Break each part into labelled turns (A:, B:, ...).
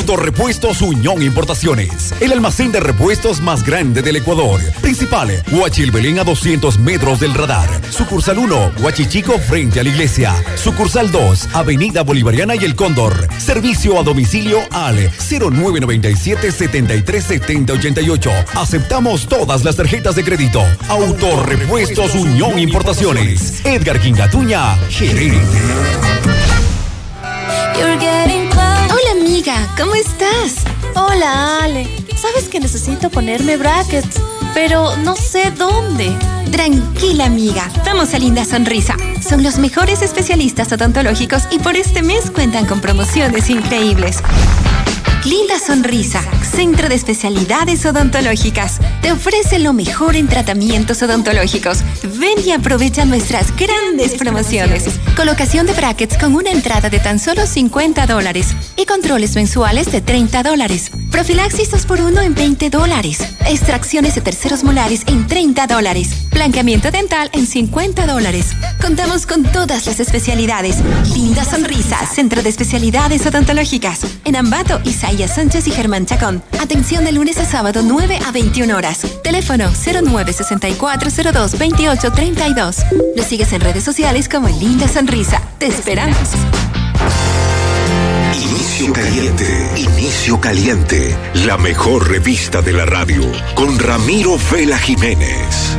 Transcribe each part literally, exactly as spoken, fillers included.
A: Autorepuestos Uñón Importaciones, el almacén de repuestos más grande del Ecuador. Principal, Huachilbelén a doscientos metros del radar. Sucursal uno, Huachichico frente a la iglesia. Sucursal dos, Avenida Bolivariana y El Cóndor. Servicio a domicilio al cero nueve nueve siete, setenta y tres, setenta, ochenta y ocho. Aceptamos todas las tarjetas de crédito. Autorepuestos Uñón Importaciones. Edgar Quingatuña, gerente.
B: Hola amiga, ¿cómo estás?
C: Hola Ale, sabes que necesito ponerme brackets, pero no sé dónde.
B: Tranquila amiga, vamos a Linda Sonrisa. Son los mejores especialistas odontológicos y por este mes cuentan con promociones increíbles. Linda Sonrisa, Centro de Especialidades Odontológicas. Te ofrece lo mejor en tratamientos odontológicos. Ven y aprovecha nuestras grandes promociones. Colocación de brackets con una entrada de tan solo cincuenta dólares y controles mensuales de treinta dólares. Profilaxis dos por uno en veinte dólares. Extracciones de terceros molares en treinta dólares. Blanqueamiento dental en cincuenta dólares. Contamos con todas las especialidades. Linda Sonrisa, Centro de Especialidades Odontológicas. En Ambato, Isaías Sánchez y Germán Chacón. Atención de lunes a sábado nueve a veintiuna horas. Teléfono cero nueve sesenta y cuatro cero dos veintiocho treinta y dos. Nos sigues en redes sociales como Linda Sonrisa. Te esperamos.
D: Inicio Caliente, Inicio Caliente, la mejor revista de la radio, con Ramiro Vela Jiménez.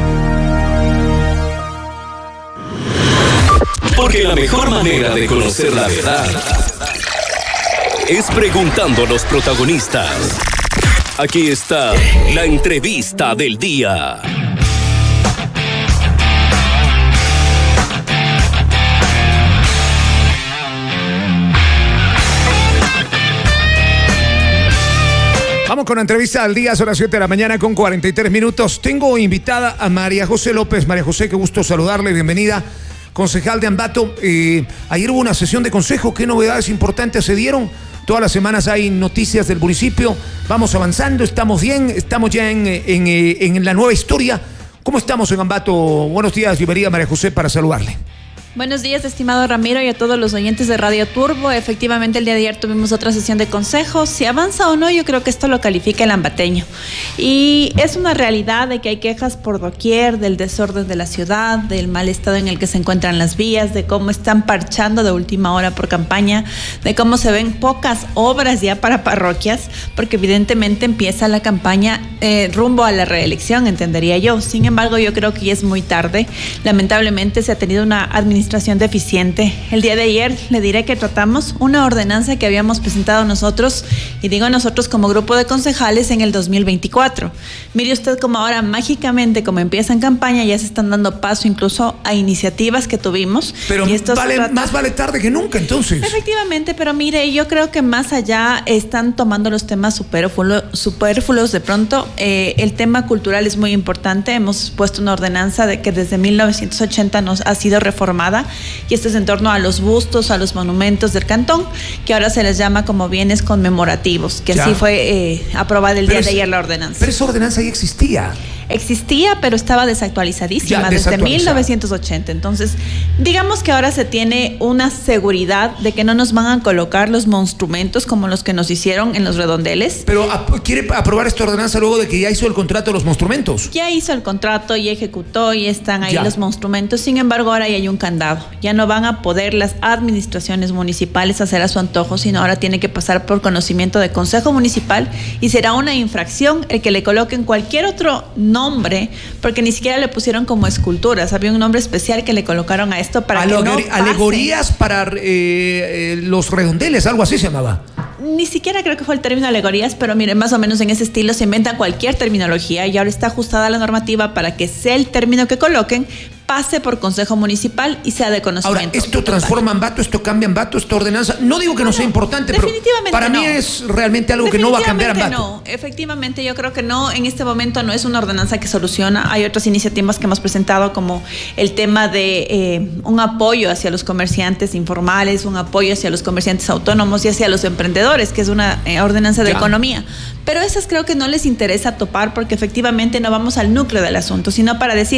E: Porque la mejor manera de conocer la verdad es preguntando a los protagonistas. Aquí está la entrevista del día.
F: Vamos con la entrevista al día, son las siete de la mañana con cuarenta y tres minutos. Tengo invitada a María José López. María José, qué gusto saludarle, bienvenida. Concejal de Ambato, eh, ayer hubo una sesión de consejo, ¿qué novedades importantes se dieron? Todas las semanas hay noticias del municipio, vamos avanzando, estamos bien, estamos ya en, en, en, en la nueva historia. ¿Cómo estamos en Ambato? Buenos días, bienvenida María José para saludarle.
G: Buenos días, estimado Ramiro, y a todos los oyentes de Radio Turbo. Efectivamente, el día de ayer tuvimos otra sesión de consejos. Si avanza o no, yo creo que esto lo califica el ambateño. Y es una realidad de que hay quejas por doquier del desorden de la ciudad, del mal estado en el que se encuentran las vías, de cómo están parchando de última hora por campaña, de cómo se ven pocas obras ya para parroquias, porque evidentemente empieza la campaña eh, rumbo a la reelección, entendería yo. Sin embargo, yo creo que ya es muy tarde. Lamentablemente se ha tenido una administración administración deficiente. El día de ayer le diré que tratamos una ordenanza que habíamos presentado nosotros, y digo nosotros como grupo de concejales, en el dos mil veinticuatro. Mire usted cómo ahora mágicamente, como empieza en campaña, ya se están dando paso incluso a iniciativas que tuvimos.
F: Pero
G: y esto
F: vale,
G: trata...
F: más vale tarde que nunca, entonces.
G: Efectivamente, pero mire, yo creo que más allá están tomando los temas superfluos, superfluos de pronto. Eh, el tema cultural es muy importante. Hemos puesto una ordenanza de que desde mil novecientos ochenta nos ha sido reformada, y esto es en torno a los bustos, a los monumentos del cantón, que ahora se les llama como bienes conmemorativos, que ya. Así fue eh, aprobada el pero día es, de ayer la ordenanza.
F: Pero esa ordenanza ya existía.
G: Existía, pero estaba desactualizadísima ya, desde mil novecientos ochenta. Entonces, digamos que ahora se tiene una seguridad de que no nos van a colocar los monstrumentos como los que nos hicieron en los redondeles.
F: Pero ¿quiere aprobar esta ordenanza luego de que ya hizo el contrato de los monstrumentos?
G: Ya hizo el contrato, ya ejecutó, y están ahí ya. Los monstrumentos. Sin embargo, ahora ya hay un candado. Ya no van a poder las administraciones municipales hacer a su antojo, sino ahora tiene que pasar por conocimiento de Consejo Municipal, y será una infracción el que le coloquen cualquier otro nombre, porque ni siquiera le pusieron como esculturas. Había un nombre especial que le colocaron a esto para Alegor- que no pase.
F: Alegorías para eh, eh, los redondeles, algo así se llamaba.
G: Ni siquiera creo que fue el término alegorías, pero miren, más o menos en ese estilo se inventa cualquier terminología, y ahora está ajustada la normativa para que sea el término que coloquen, pase por Consejo Municipal y sea de conocimiento.
F: Ahora, ¿esto transforma Ambato, esto cambia Ambato, esta ordenanza? No digo que no, no sea importante, pero para
G: no.
F: mí es realmente algo que no va a cambiar Ambato.
G: No, efectivamente yo creo que no, en este momento no es una ordenanza que soluciona. Hay otras iniciativas que hemos presentado, como el tema de eh, un apoyo hacia los comerciantes informales, un apoyo hacia los comerciantes autónomos y hacia los emprendedores, que es una eh, ordenanza de ya. Economía. Pero esas creo que no les interesa topar, porque efectivamente no vamos al núcleo del asunto, sino para decir,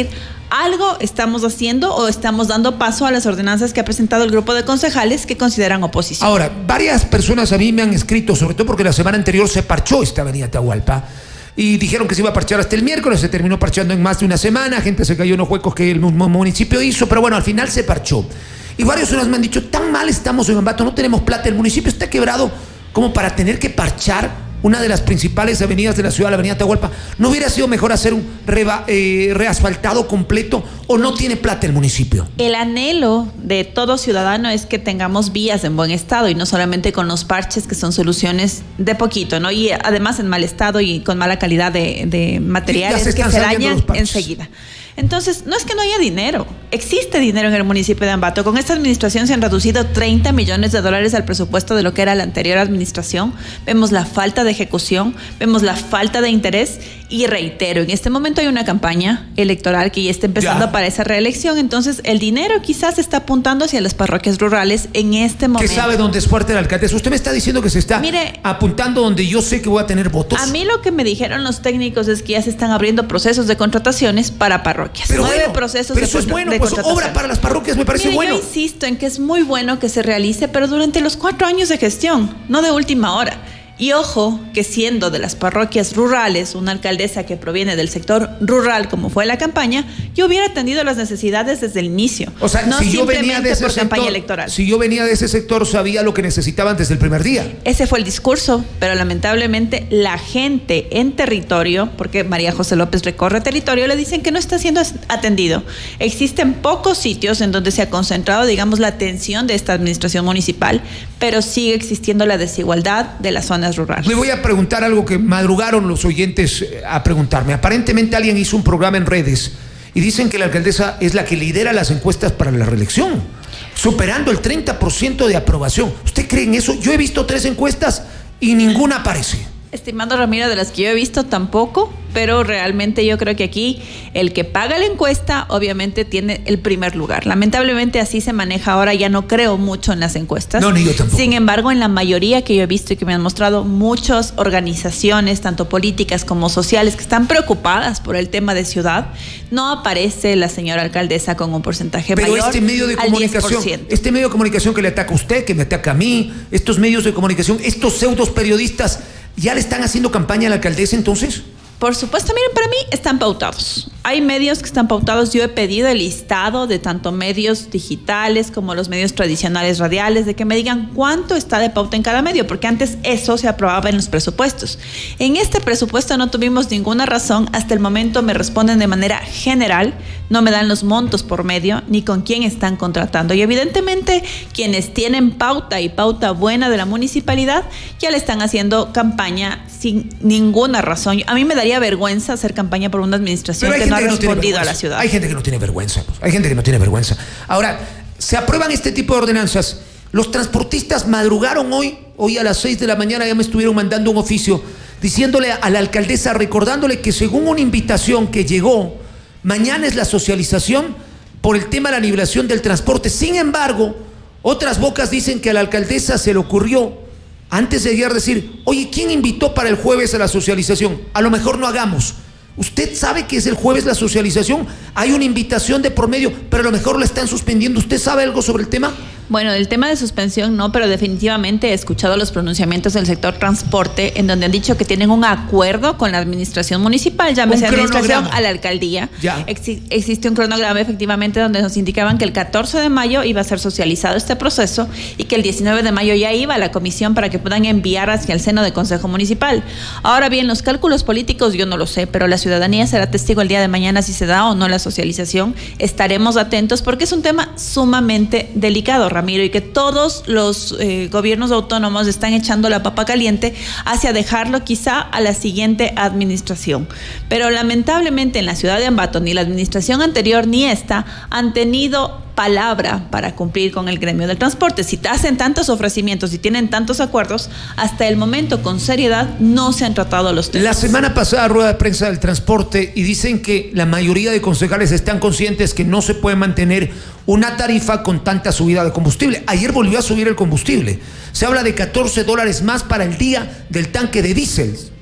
G: algo estamos haciendo o estamos dando paso a las ordenanzas que ha presentado el grupo de concejales que consideran oposición.
F: Ahora, varias personas a mí me han escrito, sobre todo porque la semana anterior se parchó esta avenida Atahualpa, y dijeron que se iba a parchar hasta el miércoles, se terminó parchando en más de una semana, gente se cayó en los huecos que el mismo municipio hizo, pero bueno, al final se parchó. Y varios personas me han dicho, tan mal estamos en Ambato, no tenemos plata, el municipio está quebrado como para tener que parchar una de las principales avenidas de la ciudad, la avenida Atahualpa. ¿No hubiera sido mejor hacer un reba, eh, reasfaltado completo, o no tiene plata el municipio?
G: El anhelo de todo ciudadano es que tengamos vías en buen estado y no solamente con los parches que son soluciones de poquito, ¿no? Y además en mal estado y con mala calidad de, de materiales se que se dañan enseguida. Entonces, no es que no haya dinero, existe dinero en el municipio de Ambato. Con esta administración se han reducido treinta millones de dólares al presupuesto de lo que era la anterior administración. Vemos la falta de ejecución, vemos la falta de interés y reitero, en este momento hay una campaña electoral que ya está empezando ya. para esa reelección, entonces el dinero quizás está apuntando hacia las parroquias rurales en este momento.
F: ¿Qué sabe dónde es fuerte la alcaldesa? Usted me está diciendo que se está Mire, apuntando donde yo sé que voy a tener votos.
G: A mí lo que me dijeron los técnicos es que ya se están abriendo procesos de contrataciones para parroquias.
F: Pero
G: Nueve
F: bueno,
G: procesos
F: pero
G: de
F: eso es bueno, pues obra para las parroquias me parece
G: Mire,
F: bueno.
G: Yo insisto en que es muy bueno que se realice, pero durante los cuatro años de gestión, no de última hora. Y ojo, que siendo de las parroquias rurales, una alcaldesa que proviene del sector rural, como fue la campaña, yo hubiera atendido las necesidades desde el inicio.
F: O sea,
G: no
F: si yo venía de ese
G: por
F: sector,
G: campaña electoral.
F: Si yo venía de ese sector, sabía lo que necesitaban desde el primer día.
G: Ese fue el discurso, pero lamentablemente la gente en territorio, porque María José López recorre territorio, le dicen que no está siendo atendido. Existen pocos sitios en donde se ha concentrado, digamos, la atención de esta administración municipal, pero sigue existiendo la desigualdad de las zonas rurales.
F: Le voy a preguntar algo que madrugaron los oyentes a preguntarme. Aparentemente alguien hizo un programa en redes y dicen que la alcaldesa es la que lidera las encuestas para la reelección, superando el treinta por ciento de aprobación. ¿Usted cree en eso? Yo he visto tres encuestas y ninguna aparece.
G: Estimado Ramiro, de las que yo he visto tampoco, pero realmente yo creo que aquí el que paga la encuesta obviamente tiene el primer lugar. Lamentablemente así se maneja ahora, ya no creo mucho en las encuestas.
F: No, ni yo tampoco.
G: Sin embargo, en la mayoría que yo he visto y que me han mostrado muchas organizaciones, tanto políticas como sociales, que están preocupadas por el tema de ciudad, no aparece la señora alcaldesa con un porcentaje
F: pero
G: mayor
F: este medio de comunicación,
G: al diez por ciento.
F: Este medio de comunicación que le ataca a usted, que me ataca a mí, estos medios de comunicación, estos pseudos periodistas, ¿ya le están haciendo campaña a la alcaldesa entonces?
G: Por supuesto, miren, para mí están pautados. Hay medios que están pautados. Yo he pedido el listado de tanto medios digitales como los medios tradicionales radiales, de que me digan cuánto está de pauta en cada medio, porque antes eso se aprobaba en los presupuestos. En este presupuesto no tuvimos ninguna razón. Hasta el momento me responden de manera general, no me dan los montos por medio, ni con quién están contratando. Y evidentemente quienes tienen pauta y pauta buena de la municipalidad ya le están haciendo campaña sin ninguna razón. A mí me daría vergüenza hacer campaña por una administración que no ha respondido a la ciudad.
F: Hay gente que no tiene vergüenza, pues. Hay gente que no tiene vergüenza. Ahora, se aprueban este tipo de ordenanzas. Los transportistas madrugaron hoy, hoy a las seis de la mañana ya me estuvieron mandando un oficio diciéndole a la alcaldesa, recordándole que según una invitación que llegó, mañana es la socialización por el tema de la liberación del transporte. Sin embargo, otras bocas dicen que a la alcaldesa se le ocurrió antes de ayer decir, oye, ¿quién invitó para el jueves a la socialización? A lo mejor no hagamos. ¿Usted sabe que es el jueves la socialización? Hay una invitación de por medio, pero a lo mejor la están suspendiendo. ¿Usted sabe algo sobre el tema?
G: Bueno, del tema de suspensión no, pero definitivamente he escuchado los pronunciamientos del sector transporte en donde han dicho que tienen un acuerdo con la administración municipal, llámese administración a la alcaldía.
F: Ya.
G: Ex- existe un cronograma efectivamente donde nos indicaban que el catorce de mayo iba a ser socializado este proceso y que el diecinueve de mayo ya iba a la comisión para que puedan enviar hacia el seno del Consejo Municipal. Ahora bien, los cálculos políticos yo no lo sé, pero la ciudadanía será testigo el día de mañana si se da o no la socialización. Estaremos atentos porque es un tema sumamente delicado, Ramiro, y que todos los eh, gobiernos autónomos están echando la papa caliente hacia dejarlo quizá a la siguiente administración. Pero lamentablemente en la ciudad de Ambato ni la administración anterior ni esta han tenido palabra para cumplir con el gremio del transporte. Si te hacen tantos ofrecimientos y tienen tantos acuerdos, hasta el momento con seriedad no se han tratado los temas.
F: La semana pasada rueda de prensa del transporte y dicen que la mayoría de concejales están conscientes que no se puede mantener una tarifa con tanta subida de combustible. Ayer volvió a subir el combustible. Se habla de catorce dólares más para el día del tanque de diésel,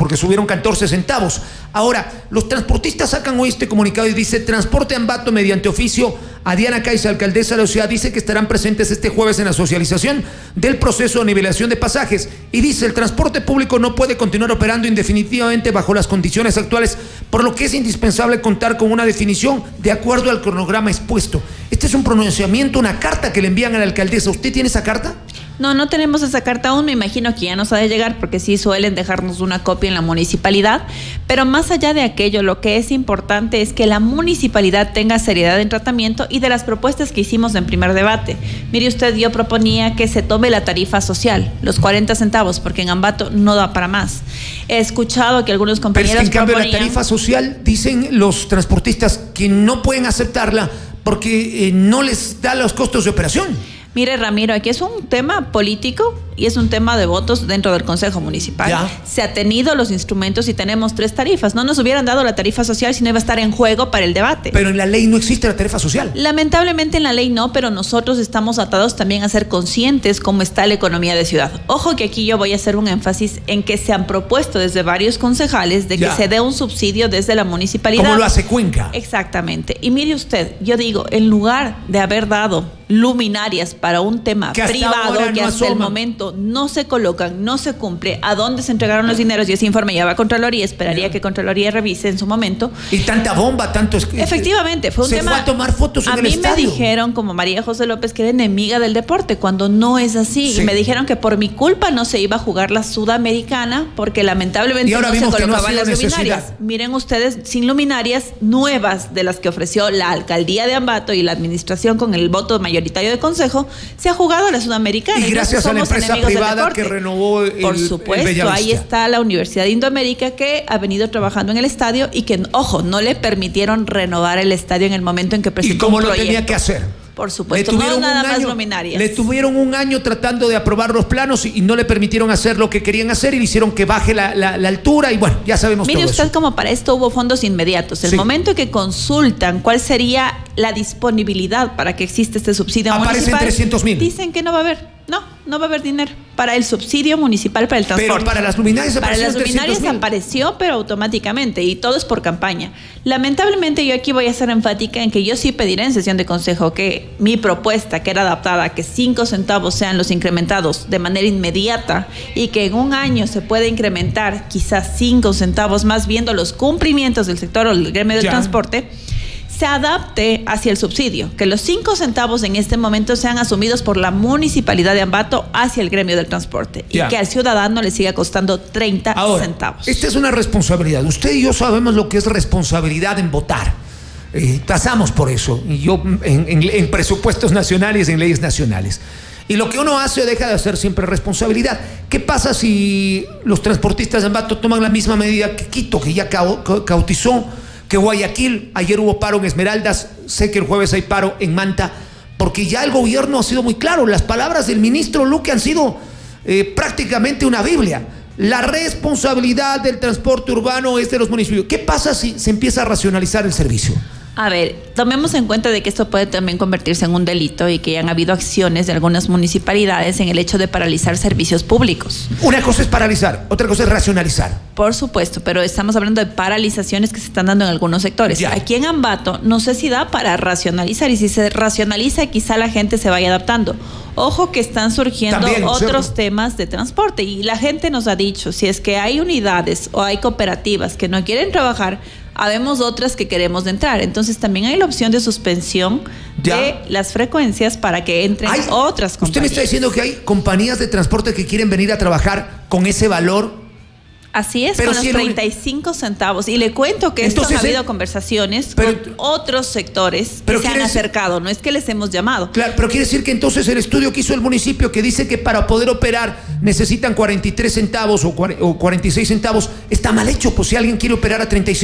F: porque subieron catorce centavos. Ahora, los transportistas sacan hoy este comunicado y dice: Transporte Ambato, mediante oficio a Diana Caiza, alcaldesa de la ciudad, dice que estarán presentes este jueves en la socialización del proceso de nivelación de pasajes, y dice: el transporte público no puede continuar operando indefinitivamente bajo las condiciones actuales, por lo que es indispensable contar con una definición de acuerdo al cronograma expuesto. Este es un pronunciamiento, una carta que le envían a la alcaldesa. ¿Usted tiene esa carta?
G: No, no tenemos esa carta aún, me imagino que ya nos ha de llegar porque sí suelen dejarnos una copia en la municipalidad, pero más allá de aquello, lo que es importante es que la municipalidad tenga seriedad en tratamiento y de las propuestas que hicimos en primer debate. Mire usted, yo proponía que se tome la tarifa social, los cuarenta centavos, porque en Ambato no da para más. He escuchado que algunos compañeros
F: Pero es que en cambio
G: proponían...
F: la tarifa social, dicen los transportistas que no pueden aceptarla porque eh, no les da los costos de operación.
G: Mire, Ramiro, aquí es un tema político y es un tema de votos dentro del Consejo Municipal.
F: Ya.
G: Se ha tenido los instrumentos y tenemos tres tarifas. No nos hubieran dado la tarifa social si no iba a estar en juego para el debate.
F: Pero en la ley no existe la tarifa social.
G: Lamentablemente en la ley no, pero nosotros estamos atados también a ser conscientes cómo está la economía de ciudad. Ojo que aquí yo voy a hacer un énfasis en que se han propuesto desde varios concejales de que
F: Ya.
G: se dé un subsidio desde la municipalidad.
F: Como lo hace Cuenca.
G: Exactamente. Y mire usted, yo digo, en lugar de haber dado luminarias para un tema
F: Que hasta
G: privado
F: ahora
G: que
F: no
G: hasta el
F: asoman.
G: momento no se colocan, no se cumple, a dónde se entregaron los dineros, y ese informe ya va a Contraloría, esperaría
F: Ya.
G: que Contraloría revise en su momento.
F: Y tanta bomba, tanto... es-
G: Efectivamente, fue un
F: se
G: tema...
F: fue a tomar fotos en
G: a
F: el
G: mí
F: estadio.
G: me dijeron, como María José López, que era enemiga del deporte, cuando no es así.
F: Sí.
G: Y me dijeron que por mi culpa no se iba a jugar la Sudamericana, porque lamentablemente
F: Y ahora
G: no se
F: vimos que no ha
G: colocaban
F: sido
G: las luminarias.
F: necesidad.
G: Miren ustedes, sin luminarias nuevas de las que ofreció la alcaldía de Ambato y la administración con el voto mayoritario de consejo, se ha jugado la Sudamericana.
F: Y
G: no
F: gracias a la
G: somos
F: empresa
G: enemigos del
F: privada
G: deporte.
F: que renovó el-
G: Por
F: el
G: supuesto,
F: Bellavista.
G: ahí está la Universidad de Indoamérica, que ha venido trabajando en el estadio y que, ojo, no le permitieron renovar el estadio en el momento en que
F: ¿Y
G: presentó
F: cómo
G: un
F: lo
G: proyecto.
F: tenía que hacer?
G: Por
F: Le
G: supuesto, no
F: tuvieron
G: nada
F: un
G: más
F: año-
G: luminarias.
F: Le tuvieron un año tratando de aprobar los planos y, y no le permitieron hacer lo que querían hacer y le hicieron que baje la, la- la altura y bueno, ya sabemos
G: Mire
F: todo
G: usted,
F: eso.
G: como para esto hubo fondos inmediatos. El
F: Sí.
G: momento que consultan cuál sería la disponibilidad para que exista este subsidio
F: Aparecen
G: municipal,
F: trescientos mil.
G: dicen que no va a haber. No, no va a haber dinero para el subsidio municipal para el transporte.
F: Pero para las luminarias
G: Para
F: aparecieron
G: las luminarias
F: trescientos mil.
G: apareció, pero automáticamente, y todo es por campaña. Lamentablemente, yo aquí voy a ser enfática en que yo sí pediré en sesión de consejo que mi propuesta, que era adaptada, que cinco centavos sean los incrementados de manera inmediata y que en un año se pueda incrementar quizás cinco centavos más, viendo los cumplimientos del sector o del gremio del
F: Ya.
G: transporte, se adapte hacia el subsidio, que los cinco centavos en este momento sean asumidos por la municipalidad de Ambato hacia el gremio del transporte
F: Ya.
G: y que al ciudadano le siga costando treinta
F: Ahora,
G: centavos.
F: esta es una responsabilidad. Usted y yo sabemos lo que es responsabilidad en votar. Eh, tasamos por eso. Y yo en, en- en presupuestos nacionales, en leyes nacionales. Y lo que uno hace o deja de hacer siempre es responsabilidad. ¿Qué pasa si los transportistas de Ambato toman la misma medida que Quito, que ya cau- cau- cautizó, que Guayaquil? Ayer hubo paro en Esmeraldas, sé que el jueves hay paro en Manta, porque ya el gobierno ha sido muy claro. Las palabras del ministro Luque han sido eh, prácticamente una Biblia. La responsabilidad del transporte urbano es de los municipios. ¿Qué pasa si se empieza a racionalizar el servicio?
G: A ver, tomemos en cuenta de que esto puede también convertirse en un delito y que ya han habido acciones de algunas municipalidades en el hecho de paralizar servicios públicos.
F: Una cosa es paralizar, otra cosa es racionalizar.
G: Por supuesto, pero estamos hablando de paralizaciones que se están dando en algunos sectores.
F: Ya.
G: Aquí en Ambato no sé si da para racionalizar, y si se racionaliza quizá la gente se vaya adaptando. Ojo que están surgiendo
F: También,
G: otros
F: ¿cierto?
G: temas de transporte y la gente nos ha dicho, si es que hay unidades o hay cooperativas que no quieren trabajar, habemos otras que queremos entrar. Entonces también hay la opción de suspensión
F: Ya.
G: de las frecuencias para que entren
F: Hay-
G: otras compañías.
F: Usted me está diciendo que hay compañías de transporte que quieren venir a trabajar con ese valor.
G: Así es,
F: Pero
G: con
F: si
G: los
F: el-
G: treinta y cinco centavos. Y le cuento que esto
F: Entonces,
G: ha habido
F: eh,
G: conversaciones
F: pero-
G: con otros sectores
F: pero
G: que se han
F: quiere decir-
G: acercado. No es que les hemos llamado.
F: Claro, pero quiere decir que entonces el estudio que hizo el municipio, que dice que para poder operar necesitan cuarenta y tres centavos o cuarenta y seis centavos, está mal hecho, pues si alguien quiere operar a treinta y cinco.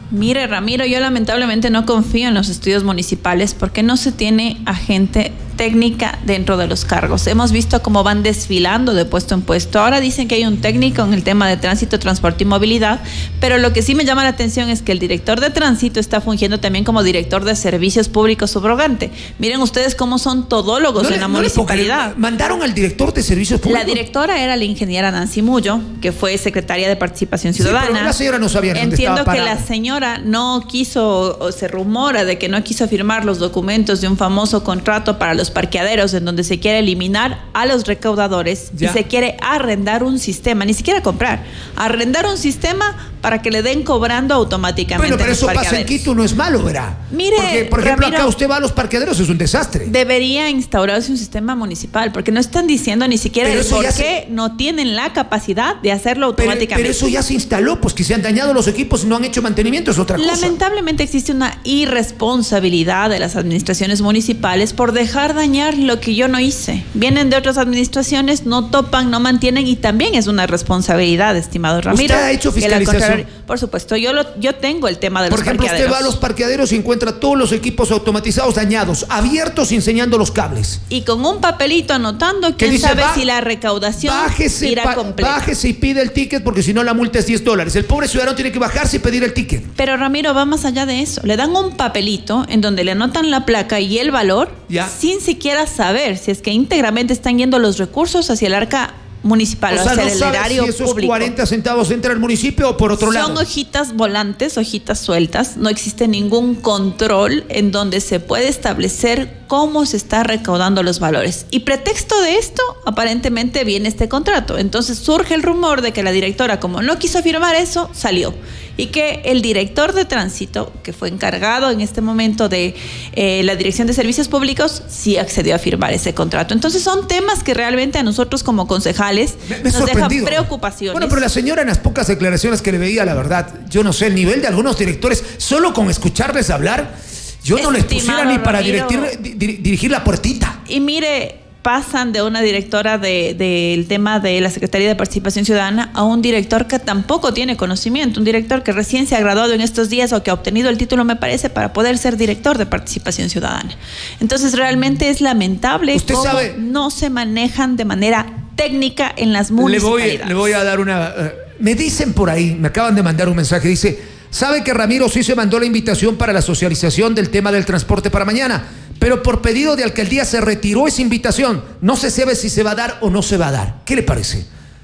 G: Mire, Ramiro, yo lamentablemente no confío en los estudios municipales porque no se tiene a gente técnica dentro de los cargos. Hemos visto cómo van desfilando de puesto en puesto. Ahora dicen que hay un técnico en el tema de tránsito, transporte y movilidad, pero lo que sí me llama la atención es que el director de tránsito está fungiendo también como director de servicios públicos subrogante. Miren ustedes cómo son todólogos
F: no
G: en
F: le,
G: la
F: no
G: municipalidad.
F: Mandaron al director de servicios públicos.
G: La directora era la ingeniera Nancy Mullo, que fue secretaria de Participación Ciudadana.
F: Sí, pero la señora no sabía dónde
G: Entiendo
F: estaba
G: que
F: parada.
G: la señora no quiso, o se rumora de que no quiso firmar los documentos de un famoso contrato para los parqueaderos en donde se quiere eliminar a los recaudadores ya. Y se quiere arrendar un sistema, ni siquiera comprar, arrendar un sistema para que le den cobrando automáticamente.
F: Bueno, pero eso pasa en Quito, no es malo, ¿verdad?
G: Mire,
F: porque, por ejemplo,
G: Ramiro,
F: acá usted va a los parqueaderos, es un desastre.
G: Debería instaurarse un sistema municipal, porque no están diciendo ni siquiera el por qué
F: se...
G: no tienen la capacidad de hacerlo automáticamente.
F: Pero, pero eso ya se instaló, pues que se han dañado los equipos y no han hecho mantenimiento, es otra cosa.
G: Lamentablemente existe una irresponsabilidad de las administraciones municipales por dejar dañar lo que yo no hice. Vienen de otras administraciones, no topan, no mantienen, y también es una responsabilidad, estimado Ramiro.
F: ¿Usted ha hecho fiscalización?
G: Por supuesto, yo lo, yo tengo el tema de
F: Por
G: los
F: ejemplo,
G: parqueaderos.
F: usted va a los parqueaderos y encuentra todos los equipos automatizados dañados, abiertos y enseñando los cables.
G: Y con un papelito anotando, quién
F: dice,
G: sabe
F: va,
G: si la recaudación
F: bájese,
G: irá
F: pa,
G: completa.
F: Bájese y pide el ticket porque si no la multa es diez dólares. El pobre ciudadano tiene que bajarse y pedir el ticket.
G: Pero Ramiro, va más allá de eso. Le dan un papelito en donde le anotan la placa y el valor,
F: ya,
G: sin siquiera saber si es que íntegramente están yendo los recursos hacia el arca municipal,
F: o sea,
G: hacia
F: no
G: el
F: sabe
G: erario
F: si esos
G: público.
F: cuarenta centavos entra al municipio o por otro lado.
G: Son hojitas volantes, hojitas sueltas. No existe ningún control en donde se puede establecer cómo se está recaudando los valores. Y pretexto de esto, aparentemente viene este contrato. Entonces surge el rumor de que la directora, como no quiso firmar eso, salió. Y que el director de tránsito, que fue encargado en este momento de eh, la Dirección de Servicios Públicos, sí accedió a firmar ese contrato. Entonces son temas que realmente a nosotros como concejales
F: me, me
G: nos dejan preocupaciones.
F: Bueno, pero la señora, en las pocas declaraciones que le veía, la verdad, yo no sé, el nivel de algunos directores, solo con escucharles hablar, yo no les pusiera ni para dirigir, dir, dirigir la puertita.
G: Y mire, pasan de una directora del de, de tema de la Secretaría de Participación Ciudadana a un director que tampoco tiene conocimiento, un director que recién se ha graduado en estos días o que ha obtenido el título, me parece, para poder ser director de Participación Ciudadana. Entonces realmente es lamentable
F: ¿Usted
G: cómo
F: sabe?
G: no se manejan de manera técnica en las municipalidades.
F: Le voy, le voy a dar una... Uh, me dicen por ahí, me acaban de mandar un mensaje, dice, ¿sabe que Ramiro sí se mandó la invitación para la socialización del tema del transporte para mañana? Pero por pedido de alcaldía se retiró esa invitación. No se sabe si se va a dar o no se va a dar. ¿Qué le parece?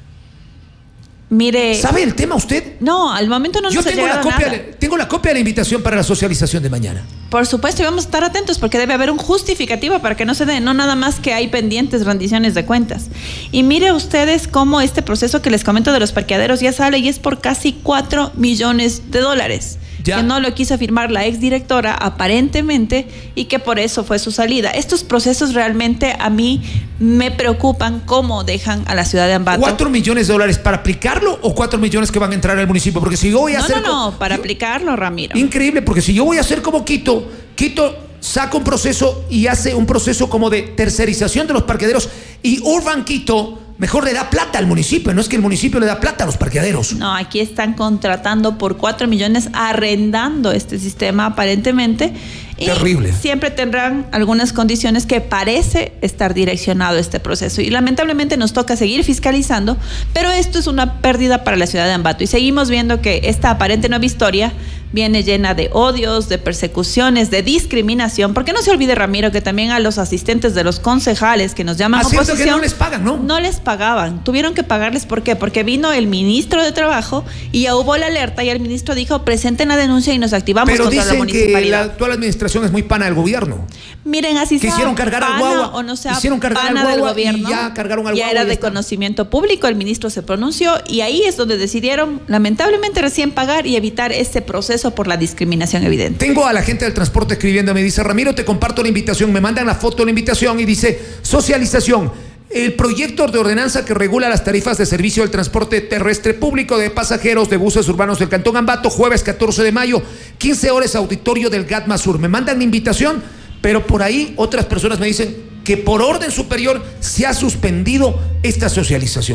G: Mire,
F: ¿sabe el tema usted?
G: No, al momento no
F: Yo
G: nos ha
F: tengo la
G: llegado
F: copia
G: nada.
F: de, tengo la copia de la invitación para la socialización de mañana.
G: Por supuesto, y vamos a estar atentos porque debe haber un justificativo para que no se dé, no nada más que hay pendientes rendiciones de cuentas. Y mire ustedes cómo este proceso que les comento de los parqueaderos ya sale y es por casi cuatro millones de dólares. Ya. Que no lo quiso firmar la exdirectora aparentemente y que por eso fue su salida. Estos procesos realmente a mí me preocupan cómo dejan a la ciudad de Ambato.
F: ¿Cuatro millones de dólares para aplicarlo o cuatro millones que van a entrar al municipio? Porque si yo voy a
G: no,
F: hacer...
G: No, no,
F: co-
G: para
F: yo...
G: aplicarlo, Ramiro.
F: Increíble, porque si yo voy a hacer como Quito, Quito saca un proceso y hace un proceso como de tercerización de los parqueaderos y Urban Quito mejor le da plata al municipio, no es que el municipio le da plata a los parqueaderos.
G: No, aquí están contratando por cuatro millones, arrendando este sistema aparentemente. Y
F: terrible.
G: Siempre tendrán algunas condiciones que parece estar direccionado este proceso. Y lamentablemente nos toca seguir fiscalizando, pero esto es una pérdida para la ciudad de Ambato. Y seguimos viendo que esta aparente nueva historia viene llena de odios, de persecuciones, de discriminación. Porque no se olvide, Ramiro, que también a los asistentes de los concejales que nos llaman
F: Haciendo
G: oposición,
F: que no les pagan, ¿no?
G: No les pagaban. Tuvieron que pagarles, ¿por qué? Porque vino el ministro de Trabajo y ya hubo la alerta y el ministro dijo, presenten la denuncia y nos activamos
F: pero
G: contra la
F: dicen
G: municipalidad.
F: que la actual administración es muy pana del gobierno.
G: Miren, así sea
F: Quisieron cargar
G: pana
F: al guagua,
G: o no sea
F: hicieron cargar
G: pana
F: al guagua
G: del gobierno,
F: y ya cargaron al
G: ya
F: guagua
G: era
F: y ya
G: de
F: está.
G: conocimiento público, el ministro se pronunció y ahí es donde decidieron lamentablemente recién pagar y evitar ese proceso por la discriminación evidente.
F: Tengo a la gente del transporte escribiendo, me dice, Ramiro, te comparto la invitación, me mandan la foto de la invitación y dice, socialización, el proyecto de ordenanza que regula las tarifas de servicio del transporte terrestre público de pasajeros de buses urbanos del Cantón Ambato, jueves catorce de mayo, quince horas, auditorio del Gatma Sur. Me mandan la invitación, pero por ahí otras personas me dicen que por orden superior se ha suspendido esta socialización.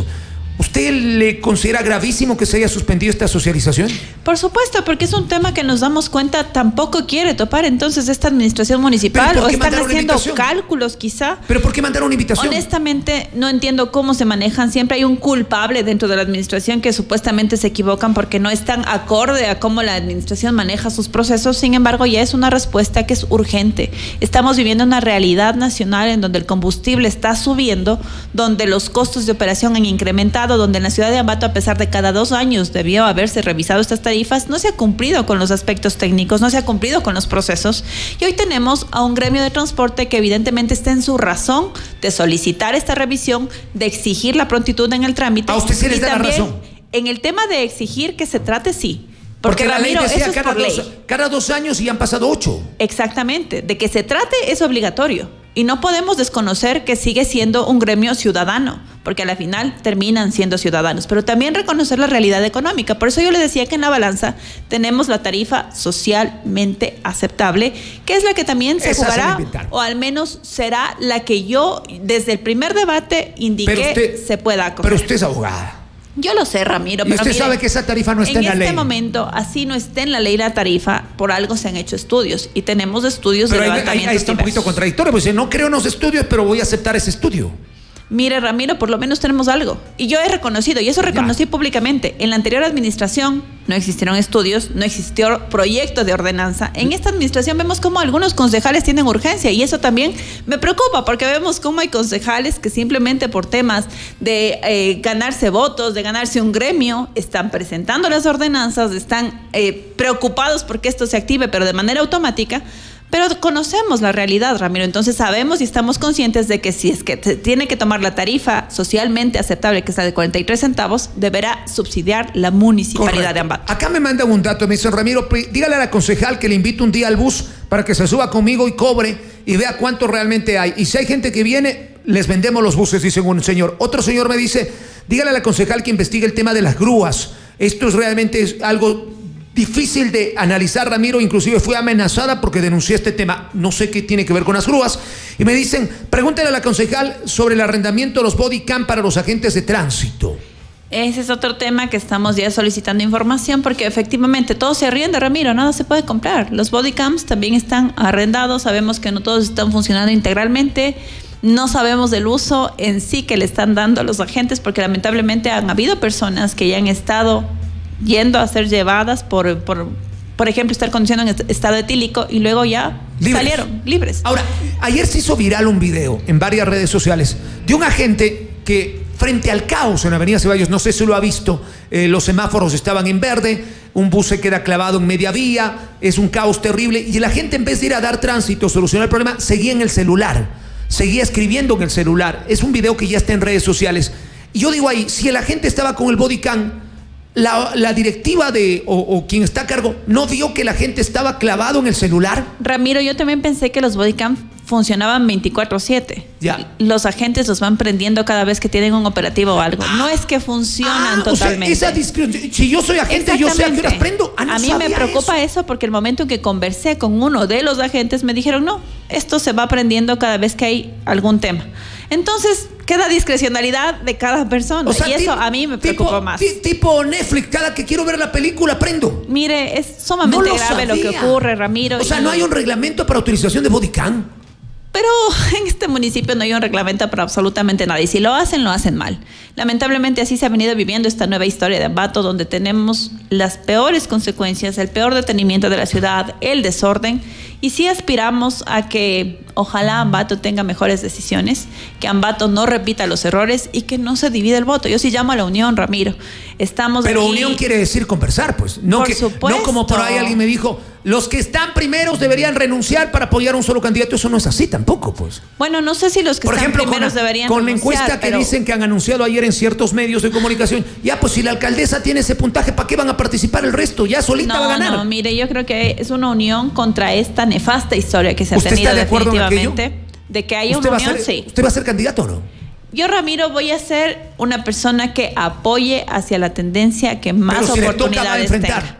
F: ¿Usted le considera gravísimo que se haya suspendido esta socialización?
G: Por supuesto, porque es un tema que nos damos cuenta tampoco quiere topar entonces esta administración municipal, o están haciendo cálculos quizá.
F: ¿Pero por qué mandar una invitación?
G: Honestamente no entiendo cómo se manejan. Siempre hay un culpable dentro de la administración que supuestamente se equivocan porque no están acorde a cómo la administración maneja sus procesos. Sin embargo, ya es una respuesta que es urgente. Estamos viviendo una realidad nacional en donde el combustible está subiendo, donde los costos de operación han incrementado, donde en la ciudad de Ambato, a pesar de cada dos años debió haberse revisado estas tarifas, no se ha cumplido con los aspectos técnicos, no se ha cumplido con los procesos. Y hoy tenemos a un gremio de transporte que evidentemente está en su razón de solicitar esta revisión, de exigir la prontitud en el trámite.
F: ¿A usted sí les da la razón?
G: En el tema de exigir que se trate, sí.
F: Porque, porque la Ramiro, ley decía
G: eso es
F: cada,
G: por
F: dos,
G: ley.
F: cada dos años y han pasado ocho.
G: Exactamente. De que se trate es obligatorio. Y no podemos desconocer que sigue siendo un gremio ciudadano, porque a la final terminan siendo ciudadanos, pero también reconocer la realidad económica. Por eso yo le decía que en la balanza tenemos la tarifa socialmente aceptable, que es la que también se Esa jugará, se o al menos será la que yo desde el primer debate indiqué usted, se pueda acoger.
F: Pero usted es abogada.
G: Yo lo sé, Ramiro.
F: Y
G: pero
F: usted
G: mire,
F: sabe que esa tarifa no está en, en la ley.
G: En este momento, así no está en la ley la tarifa, por algo se han hecho estudios. Y tenemos estudios
F: pero
G: de
F: ahí,
G: levantamientos
F: ahí, ahí está un poquito contradictorio, porque dice, no creo en los estudios, pero voy a aceptar ese estudio.
G: Mire, Ramiro, por lo menos tenemos algo. Y yo he reconocido, y eso reconocí ya. públicamente. En la anterior administración no existieron estudios, no existió proyecto de ordenanza. En esta administración vemos cómo algunos concejales tienen urgencia, y eso también me preocupa, porque vemos cómo hay concejales que simplemente por temas de eh, ganarse votos, de ganarse un gremio, están presentando las ordenanzas, están eh, preocupados porque esto se active, pero de manera automática. Pero conocemos la realidad, Ramiro, entonces sabemos y estamos conscientes de que si es que se tiene que tomar la tarifa socialmente aceptable, que está de cuarenta y tres centavos, deberá subsidiar la municipalidad Correcto. de Ambato.
F: Acá me mandan un dato, me dicen, Ramiro, dígale a la concejal que le invito un día al bus para que se suba conmigo y cobre y vea cuánto realmente hay. Y si hay gente que viene, les vendemos los buses, dice un señor. Otro señor me dice, dígale a la concejal que investigue el tema de las grúas. Esto es realmente es algo difícil de analizar, Ramiro. Inclusive fui amenazada porque denuncié este tema. No sé qué tiene que ver con las grúas. Y me dicen, pregúntale a la concejal sobre el arrendamiento de los body cam para los agentes de tránsito.
G: Ese es otro tema que estamos ya solicitando información, porque efectivamente todo se arrienda, Ramiro, nada se puede comprar. Los body cams también están arrendados, sabemos que no todos están funcionando integralmente. No sabemos del uso en sí que le están dando a los agentes, porque lamentablemente han habido personas que ya han estado yendo a ser llevadas por, por, por ejemplo, estar conduciendo en estado etílico y luego ya libres. salieron libres.
F: Ahora, ayer se hizo viral un video en varias redes sociales de un agente que frente al caos en Avenida Ceballos, no sé si lo ha visto, eh, los semáforos estaban en verde, un bus se queda clavado en media vía, es un caos terrible, y la gente en vez de ir a dar tránsito, solucionar el problema, seguía en el celular, seguía escribiendo en el celular. Es un video que ya está en redes sociales. Y yo digo ahí, si el agente estaba con el body cam, La, la directiva de o, o quien está a cargo no vio que la gente estaba clavado en el celular.
G: Ramiro, yo también pensé que los bodycam funcionaban veinticuatro siete.
F: Ya.
G: Los agentes los van prendiendo cada vez que tienen un operativo o algo. No es que funcionan
F: ah,
G: totalmente.
F: O sea, esa discreción, si yo soy agente, yo sé a qué horas prendo. Ah, no
G: a mí me preocupa eso. eso porque el momento en que conversé con uno de los agentes me dijeron, no, esto se va prendiendo cada vez que hay algún tema. Entonces, queda discrecionalidad de cada persona. O sea, y eso tipo, a mí me preocupa
F: tipo,
G: más.
F: Tipo Netflix, cada que quiero ver la película, prendo.
G: Mire, es sumamente no lo grave sabía. lo que ocurre, Ramiro.
F: O sea, no hay un reglamento para utilización de bodycam.
G: Pero en este municipio no hay un reglamento para absolutamente nada. Y si lo hacen, lo hacen mal. Lamentablemente así se ha venido viviendo esta nueva historia de Ambato, donde tenemos las peores consecuencias, el peor detenimiento de la ciudad, el desorden. Y sí aspiramos a que ojalá Ambato tenga mejores decisiones, que Ambato no repita los errores y que no se divida el voto. Yo sí llamo a la unión, Ramiro. Estamos
F: Pero
G: aquí...
F: unión quiere decir conversar, pues. No,
G: por
F: que,
G: supuesto.
F: No como por ahí alguien me dijo, los que están primeros deberían renunciar para apoyar a un solo candidato. Eso no es así tampoco, pues.
G: Bueno, no sé si los que
F: por
G: están
F: ejemplo,
G: primeros
F: con,
G: deberían
F: con
G: renunciar. Con
F: la encuesta
G: pero...
F: que dicen que han anunciado ayer en ciertos medios de comunicación, ya pues si la alcaldesa tiene ese puntaje, ¿para qué van a participar el resto? Ya solita
G: no,
F: va a ganar.
G: No, mire, yo creo que es una unión contra esta nefasta historia que se ha
F: ¿Usted
G: tenido
F: está de acuerdo
G: definitivamente.
F: En aquello?
G: De que haya una unión,
F: ser,
G: sí.
F: ¿Usted va a ser candidato o no?
G: Yo, Ramiro, voy a ser una persona que apoye hacia la tendencia que más
F: Pero si
G: oportunidades
F: le toca, va a
G: tenga.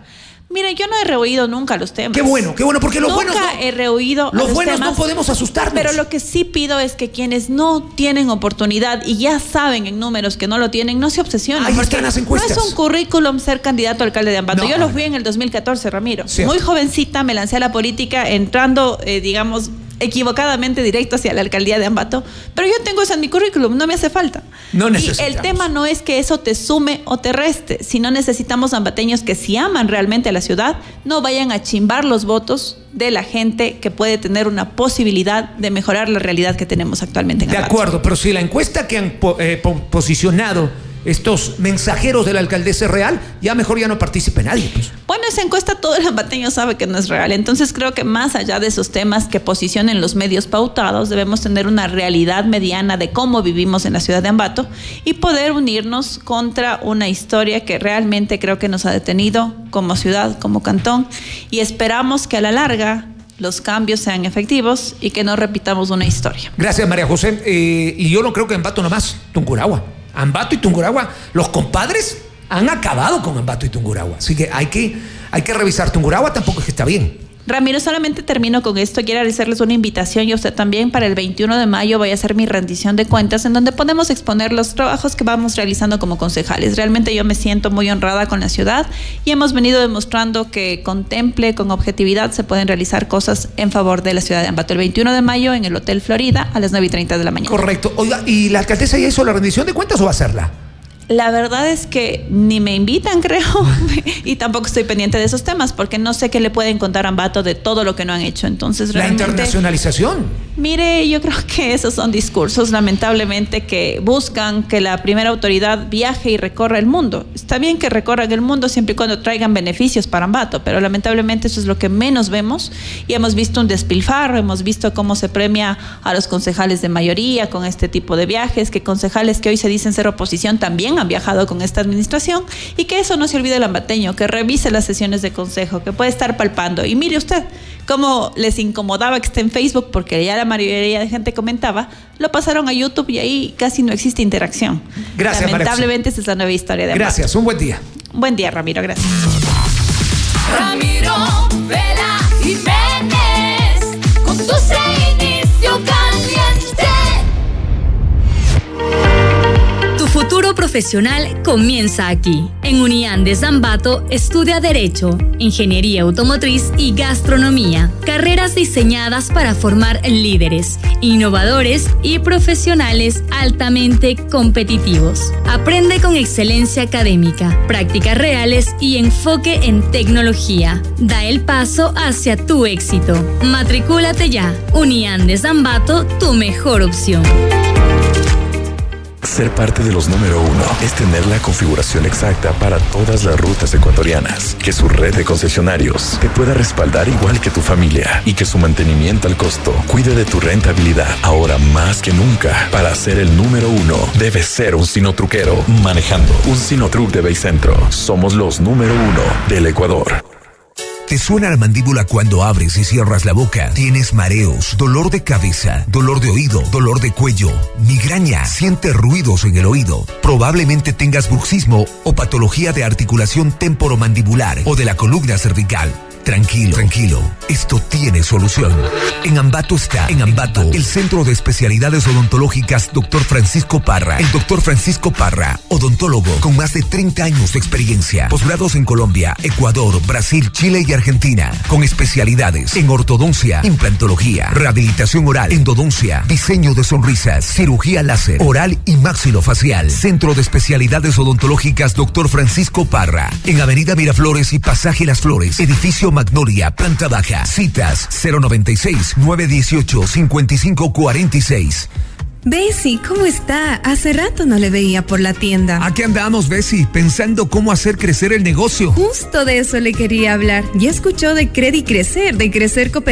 G: Mire, yo no he rehuido nunca los temas.
F: Qué bueno, qué bueno, porque los
G: nunca
F: buenos no,
G: he rehuido
F: los
G: los
F: buenos
G: temas,
F: no podemos asustarnos.
G: Pero lo que sí pido es que quienes no tienen oportunidad y ya saben en números que no lo tienen, no se obsesionen.
F: Ahí están las encuestas.
G: No es un currículum ser candidato a alcalde de Ambato.
F: No,
G: yo lo
F: no.
G: fui en el dos mil catorce, Ramiro.
F: Cierto.
G: Muy jovencita, me lancé a la política entrando, eh, digamos, equivocadamente directo hacia la alcaldía de Ambato, pero yo tengo eso en mi currículum, no me hace falta.
F: No
G: y
F: necesitamos.
G: el tema no es que eso te sume o te reste, sino necesitamos ambateños que si aman realmente a la ciudad, no vayan a chimbar los votos de la gente que puede tener una posibilidad de mejorar la realidad que tenemos actualmente en
F: De
G: Ambato.
F: acuerdo, pero si la encuesta que han po- eh, po- posicionado estos mensajeros de la alcaldesa es real, ya mejor ya no participe nadie, pues.
G: Bueno, esa encuesta todo el ambateño sabe que no es real. Entonces creo que más allá de esos temas que posicionen los medios pautados, debemos tener una realidad mediana de cómo vivimos en la ciudad de Ambato y poder unirnos contra una historia que realmente creo que nos ha detenido como ciudad, como cantón, y esperamos que a la larga los cambios sean efectivos y que no repitamos una historia.
F: Gracias, María José. Eh, y yo no creo que Ambato nomás, Tungurahua. Ambato y Tungurahua, los compadres han acabado con Ambato y Tungurahua. Así que hay que, hay que revisar. Tungurahua tampoco es que está bien.
G: Ramiro, solamente termino con esto. Quiero realizarles una invitación y a usted también. Para el veintiuno de mayo voy a hacer mi rendición de cuentas en donde podemos exponer los trabajos que vamos realizando como concejales. Realmente yo me siento muy honrada con la ciudad y hemos venido demostrando que con temple, con objetividad se pueden realizar cosas en favor de la ciudad de Ambato. El veintiuno de mayo en el Hotel Florida a las nueve y treinta de la mañana.
F: Correcto. Oiga, ¿y la alcaldesa ya hizo la rendición de cuentas o va a hacerla?
G: La verdad es que ni me invitan, creo, y tampoco estoy pendiente de esos temas porque no sé qué le pueden contar a Ambato de todo lo que no han hecho. Entonces,
F: La
G: realmente,
F: internacionalización.
G: Mire, yo creo que esos son discursos, lamentablemente, que buscan que la primera autoridad viaje y recorra el mundo. Está bien que recorran el mundo siempre y cuando traigan beneficios para Ambato, pero lamentablemente eso es lo que menos vemos y hemos visto un despilfarro, hemos visto cómo se premia a los concejales de mayoría con este tipo de viajes, que concejales que hoy se dicen ser oposición también han viajado con esta administración y que eso no se olvide el ambateño, que revise las sesiones de consejo, que puede estar palpando. Y mire usted cómo les incomodaba que esté en Facebook porque ya la mayoría de gente comentaba, lo pasaron a YouTube y ahí casi no existe interacción.
F: Gracias,
G: lamentablemente esa es la nueva historia de Ambato.
F: Gracias, un buen día.
G: Buen día, Ramiro, gracias.
H: Ramiro, Vela Jiménez, con tu inicio caliente.
I: Tu futuro profesional comienza aquí. En Uniandes Ambato estudia Derecho, Ingeniería Automotriz y Gastronomía. Carreras diseñadas para formar líderes, innovadores y profesionales altamente competitivos. Aprende con excelencia académica, prácticas reales y enfoque en tecnología. Da el paso hacia tu éxito. Matricúlate ya. Uniandes Ambato, tu mejor opción.
J: Ser parte de los número uno es tener la configuración exacta para todas las rutas ecuatorianas, que su red de concesionarios te pueda respaldar igual que tu familia y que su mantenimiento al costo cuide de tu rentabilidad. Ahora más que nunca, para ser el número uno, debes ser un sinotruquero manejando un Sinotruc de Baycentro. Somos los número uno del Ecuador.
K: ¿Te suena la mandíbula cuando abres y cierras la boca? ¿Tienes mareos, dolor de cabeza, dolor de oído, dolor de cuello, migraña? ¿Sientes ruidos en el oído? Probablemente tengas bruxismo o patología de articulación temporomandibular o de la columna cervical. Tranquilo, tranquilo, esto tiene solución. En Ambato está, en Ambato, el Centro de Especialidades Odontológicas doctor Francisco Parra. El doctor Francisco Parra, odontólogo con más de treinta años de experiencia. Posgrados en Colombia, Ecuador, Brasil, Chile y Argentina. Con especialidades en ortodoncia, implantología, rehabilitación oral, endodoncia, diseño de sonrisas, cirugía láser, oral y maxilofacial. Centro de Especialidades Odontológicas doctor Francisco Parra. En Avenida Miraflores y Pasaje Las Flores, edificio Magnolia, planta baja. Citas cero noventa y seis, nueve dieciocho, cincuenta y cinco cuarenta y seis.
L: Bessie, ¿cómo está? Hace rato no le veía por la tienda.
F: Aquí andamos, Bessie, pensando cómo hacer crecer el negocio.
L: Justo de eso le quería hablar. Ya escuchó de Credi Crecer, de Crecer Cooperativo.